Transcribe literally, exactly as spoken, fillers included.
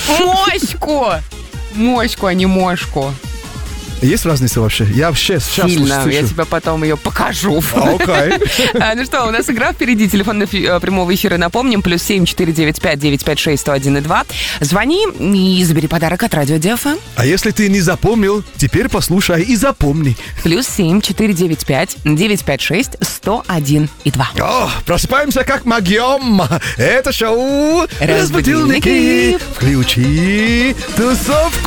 Моську! Моську, а не мошку. Есть разница вообще? Я вообще сейчас Сильно. слышу. Я тебе потом ее покажу. Окей. А, ну что, у нас игра впереди. Телефон прямого эфира, напомним, плюс семь четыре девять пять девять пять шесть сто один и два. Звони и забери подарок от Радио ДФМ. А если ты не запомнил, теперь послушай и запомни. Плюс семь четыре девять пять девять пять шесть сто один и два. О, просыпаемся как могем. Это шоу «Разбудилники». Включи тусовку.